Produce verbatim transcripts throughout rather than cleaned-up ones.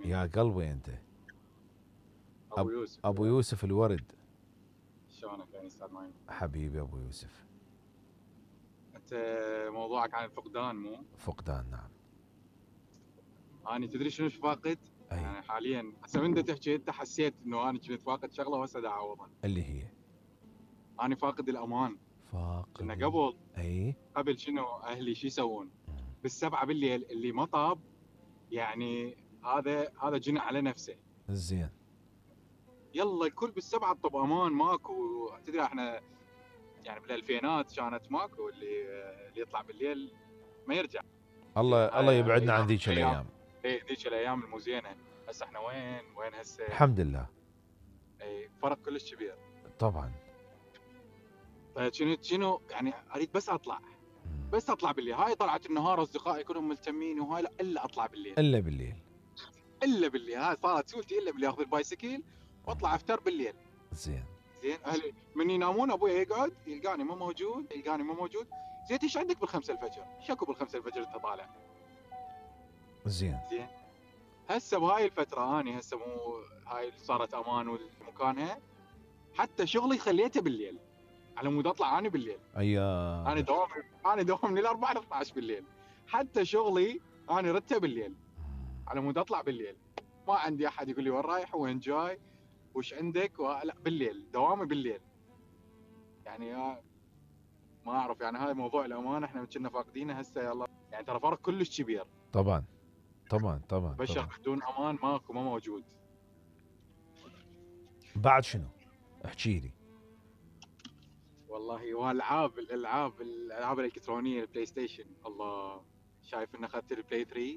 يا قلبي انت. ابو أب... يوسف. ابو يوسف الورد. شلونك يا استاذ مايم؟ حبيبي ابو يوسف. انت موضوعك عن الفقدان مو؟ فقدان، نعم. انا تدري شنو فاقد؟ اي. يعني حاليا هسه من دا تحكي انت حسيت انه انا كنت فاقد شغله وهسه دا اعوضها. اللي هي انا فاقد الامان. كنا فاقد ال... قبل اي. قبل شنو اهلي شو يسوون؟ مم. بالسبعه بالليل اللي ما طاب يعني هذا هذا جنى على نفسه. زين. يلا الكل بالسبعه طب امان ماكو. تدري احنا يعني بالالفينات كانت ماكو اللي اللي يطلع بالليل ما يرجع. الله زين الله هاي يبعدنا عن ايام ذيك ايام الايام. ايه ذيك الايام المو زينه. هسه احنا وين وين هسه. الحمد لله. اي فرق كلش كبير. طبعا. فشنو شنو يعني اريد بس اطلع. مم. بس اطلع بالليل. هاي طلعت النهار اصدقائي كلهم ملتمين وهاي لا الا اطلع بالليل. الا بالليل. الا بالليل هاي صارت سولتي الا بالليل اخذ البايسكل واطلع افتر بالليل. زين. زين اهلي من ينامون ابوي يقعد يلقاني مو موجود يلقاني مو موجود. زين ايش عندك بالخمسة الفجر؟ شكو بالخمسة الفجر انت طالع؟ زين. زين هسه بهاي الفتره اني هسه مو هاي صارت امان ومكانها. حتى شغلي خليته بالليل على مود اطلع اني بالليل. انا ايا. دوام انا دوام من الاربعه ل اثنا عشر بالليل. حتى شغلي انا رته بالليل على مود اطلع بالليل. ما عندي احد يقول لي وين رايح وين جاي وش عندك و... لا بالليل دوامي بالليل. يعني ما اعرف يعني هاي موضوع الامان احنا كنا فاقدينه هسه يلا. يعني ترى فرق كلش كبير. طبعا طبعا طبعا بشر طبعا. بدون امان ماكو ما موجود. بعد شنو؟ احكي لي. والله والالعاب الالعاب الالعاب الالكترونيه البلاي ستيشن الله. شايف ان اخذت البلاي ثري.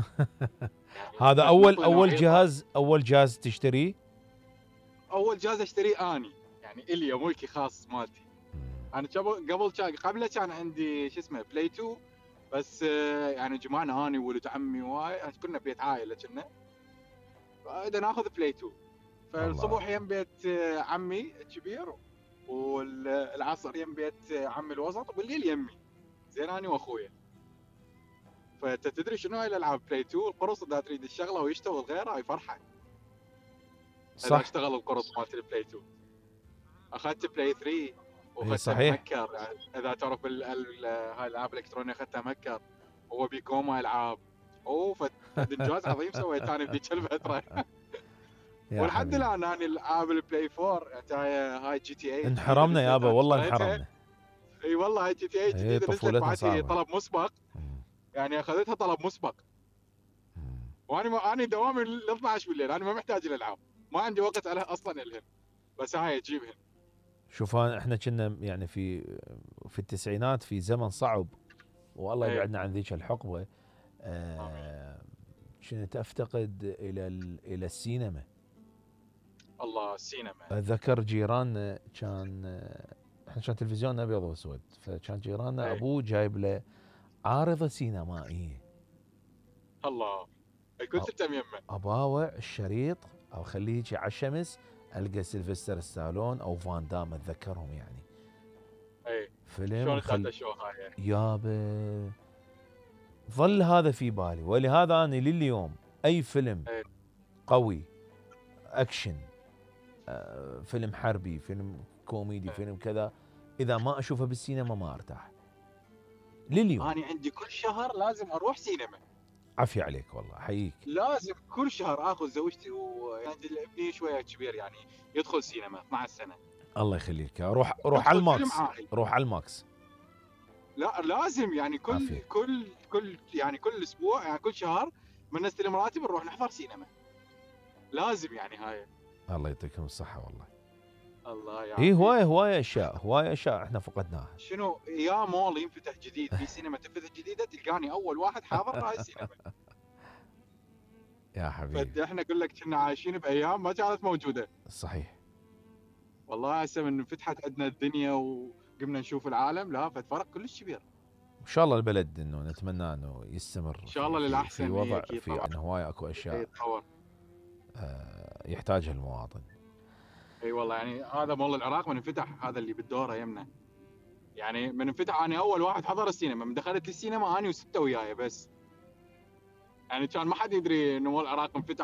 يعني هذا اول نقله اول نوعيه طار. جهاز اول جهاز تشتريه؟ اول جهاز اشتريه اني يعني الي ملكي خاص مالتي. مم. انا قبل قبل كان قبله كان عندي شو اسمه بلاي تو. بس آه، يعني جمعنا اني وولد عمي وهاي كنا بيت عائله كنا. فاذا ناخذ بلاي تو. الله. فالصبح يم بيت آه، عمي الكبير. والعصر يم بيت آه، عمي الوسط وبالليل يمي. زين اني واخويا. فانت تدري شنو هاي الالعاب بلاي تو القرص اذا تريد الشغله ويشتغل غيره هاي فرحه. اذا صح. اشتغل القرص مالت البلاي تو. اخذت بلاي ثري اي واخذته صحيح. مهكر. يعني اذا تعرف ال ال هاي الالعاب الالكترونيه اخذتها مهكر. هو بيكوما العاب. اوه فد فد انجاز عظيم سويت انا بذيك الفتره. يا ولحد حبيبي. الان انا العاب البلاي فور يعني هاي هاي جي تي اي الجديده انحرمنا نزلت يابا، انا والله اشتريتها. انحرمنا. اي والله هاي جي تي اي ايه الجديده نزلت طفولتنا بعد صعبة. طلب مسبق. مم. يعني اخذتها طلب مسبق. مم. وانا ما انا دوامي ل اثنا عشر بالليل انا ما محتاج الالعاب. ما عندي وقت عليها اصلا الهن. بس هاي تجيبهن. شوف احنا كنا يعني في في التسعينات في زمن صعب، والله اي يبعدنا عن ذيك الحقبة. امين. آه، كنت افتقد الى ال- الى السينما. الله السينما. اتذكر جيراننا كان، احنا كان تلفزيوننا ابيض واسود، فكان جيراننا اي ابوه جايب له عارضه سينمائيه. الله. كنت أ- انت ميمه. اباوع الشريط او خليه يجي على الشمس، القى سيلفستر ستالون او فان دام، اتذكرهم يعني. اي فيلم شلون يخل الداتا شو هاي. يابا. ظل هذا في بالي، ولهذا انا لليوم اي فيلم اي قوي، اكشن، آه، فيلم حربي، فيلم كوميدي، اي فيلم كذا، اذا ما اشوفه بالسينما ما ارتاح لليوم. انا عندي كل شهر لازم اروح سينما. عافية عليك والله، احييك. لازم كل شهر اخذ زوجتي ويعني ابني شويه كبير يعني يدخل سينما اثنا عشر سنه. الله يخليك، روح روح على ندخل فيلم الماكس. عائلي. روح على الماكس. لا لازم يعني كل عافية. كل كل يعني كل اسبوع يعني كل شهر من نستلم راتب نروح نحضر سينما. لازم يعني هاي. الله يعطيكم الصحة والله. الله اي يعافيك. هواية هواية اشياء، هواية اشياء احنا فقدناها. شنو يا مول ينفتح جديد في سينما تنفتح جديده تلقاني اول واحد حاضر هاي السينما. يا حبيبي. فاحنا اقول لك كنا عايشين بايام ما كانت موجوده. صحيح. والله هسه من فتحت عندنا الدنيا وقمنا نشوف العالم لا فالفرق كلش كبير. ان شاء الله البلد انه نتمنى انه يستمر ان شاء في الله في في للاحسن اي وضع، اكيد في طبعا. انه هواية اكو اي اشياء يتطور. آه، يحتاجها المواطن. اي والله يعني هذا مول العراق من انفتح هذا اللي بالدوره يمنا. يعني من انفتح انا اول واحد حضر السينما من دخلت السينما انا وسته وياي بس. يعني كان ما حد يدري انه مول العراق انفتح.